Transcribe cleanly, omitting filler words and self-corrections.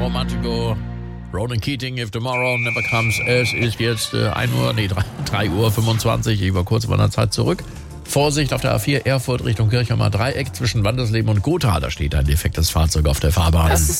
Romantico, Ronan Keating, If Tomorrow Never Comes. Es ist jetzt 3:25 Uhr. Ich war kurz bei einer Zeit zurück. Vorsicht auf der A4 Erfurt Richtung Kirchheimer Dreieck zwischen Wandersleben und Gotha. Da steht ein defektes Fahrzeug auf der Fahrbahn. Das ist